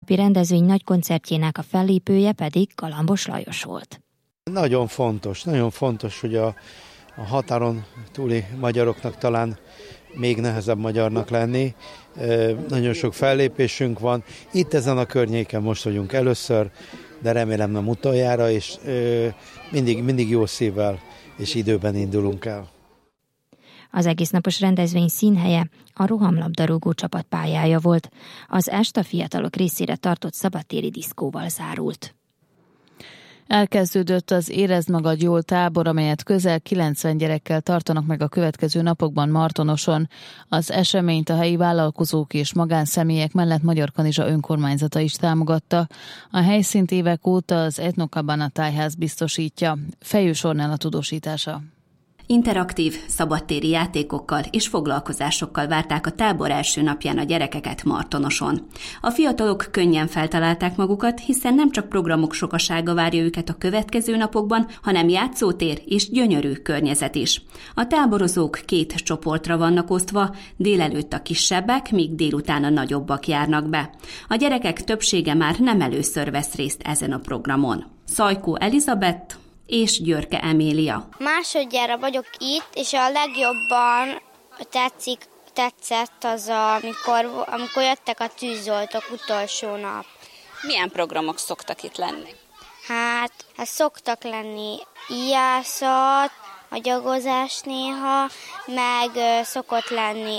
születésnapi rendezvény nagy koncertjének a fellépője pedig Galambos Lajos volt. Nagyon fontos, hogy a határon túli magyaroknak talán még nehezebb magyarnak lenni. Nagyon sok fellépésünk van. Itt ezen a környéken most vagyunk először, de remélem nem utoljára, és mindig jó szívvel és időben indulunk el. Az egésznapos rendezvény színhelye a rohamlabdarúgó csapat pályája volt. Az est a fiatalok részére tartott szabadtéri diszkóval zárult. Elkezdődött az Érezd magad jól tábor, amelyet közel 90 gyerekkel tartanak meg a következő napokban Martonoson. Az eseményt a helyi vállalkozók és magánszemélyek mellett Magyarkanizsa önkormányzata is támogatta. A helyszínt évek óta az Etnokabana tájház biztosítja. Fejős Ornella tudósítása. Interaktív, szabadtéri játékokkal és foglalkozásokkal várták a tábor első napján a gyerekeket Martonoson. A fiatalok könnyen feltalálták magukat, hiszen nem csak programok sokasága várja őket a következő napokban, hanem játszótér és gyönyörű környezet is. A táborozók 2 csoportra vannak osztva, délelőtt a kisebbek, míg délután a nagyobbak járnak be. A gyerekek többsége már nem először vesz részt ezen a programon. Szajkó Elizabeth és Györke Emília. Másodjára vagyok itt, és a legjobban tetszett az, amikor jöttek a tűzoltók utolsó nap. Milyen programok szoktak itt lenni? Hát szoktak lenni ijászat, agyagozás néha, meg szokott lenni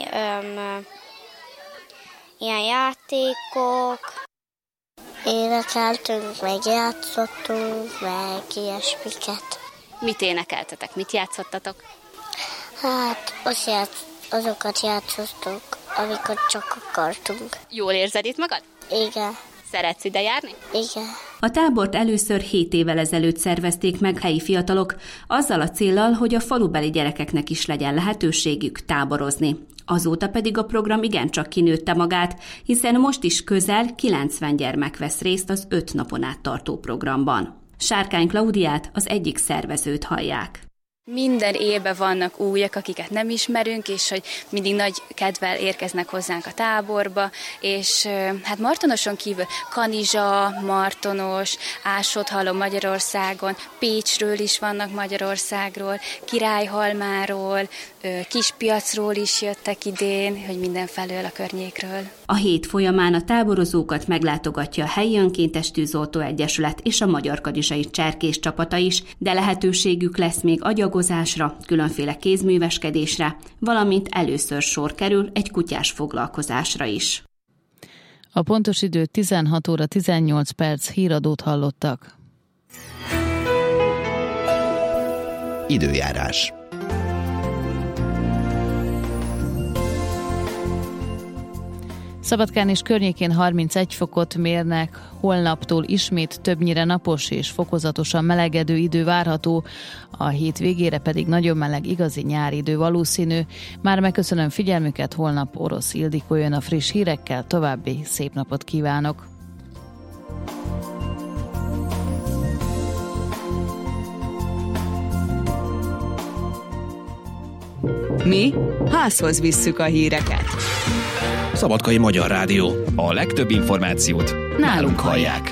ilyen játékok. Énekeltünk, meg játszottunk, meg ilyesmiket. Mit énekeltetek, mit játszottatok? Hát azokat játszottunk, amikor csak akartunk. Jól érzed itt magad? Igen. Szeretsz ide járni? Igen. A tábort először 7 évvel ezelőtt szervezték meg helyi fiatalok, azzal a céllal, hogy a falubeli gyerekeknek is legyen lehetőségük táborozni. Azóta pedig a program igencsak kinőtte magát, hiszen most is közel 90 gyermek vesz részt az 5 napon át tartó programban. Sárkány Klaudiát, az egyik szervezőt hallják. Minden évben vannak újak, akiket nem ismerünk, és hogy mindig nagy kedvel érkeznek hozzánk a táborba, és hát Martonoson kívül Kanizsa, Martonos, Ássot hallom Magyarországon, Pécsről is vannak Magyarországról, Királyhalmáról, Kispiacról is jöttek idén, hogy mindenfelől a környékről. A hét folyamán a táborozókat meglátogatja a helyi önkéntes tűzoltó egyesület és a Magyarkanizsai cserkés csapata is, de lehetőségük lesz még agyagozásra, különféle kézműveskedésre, valamint először sor kerül egy kutyás foglalkozásra is. A pontos idő 16 óra 18 perc, híradót hallottak. Időjárás. Szabadkán és környékén 31 fokot mérnek, holnaptól ismét többnyire napos és fokozatosan melegedő idő várható, a hét végére pedig nagyon meleg, igazi nyári idő valószínű. Már megköszönöm figyelmüket, holnap Orosz Ildikó jön a friss hírekkel, további szép napot kívánok! Mi házhoz visszük a híreket. Szabadkai Magyar Rádió. A legtöbb információt nálunk hallják.